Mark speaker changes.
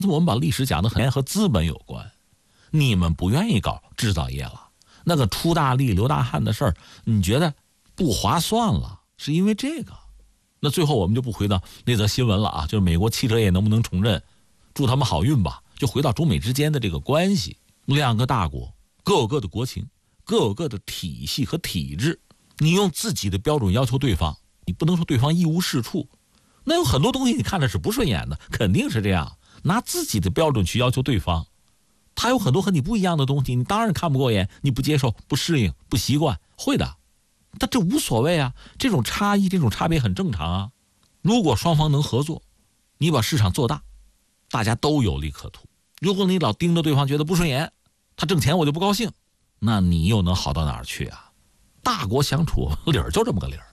Speaker 1: 我们把历史讲得很和资本有关，你们不愿意搞制造业了，那个出大力流大汗的事儿，你觉得不划算了，是因为这个。那最后我们就不回到那则新闻了啊，就是美国汽车业能不能重振，祝他们好运吧。就回到中美之间的这个关系，两个大国各有各的国情，各有各的体系和体制，你用自己的标准要求对方，你不能说对方一无是处。那有很多东西你看着是不顺眼的，肯定是这样，拿自己的标准去要求对方，他有很多和你不一样的东西，你当然看不过眼，你不接受，不适应，不习惯，会的。但这无所谓啊，这种差异，这种差别很正常啊。如果双方能合作，你把市场做大，大家都有利可图。如果你老盯着对方觉得不顺眼，他挣钱我就不高兴，那你又能好到哪儿去啊？大国相处理儿就这么个理儿。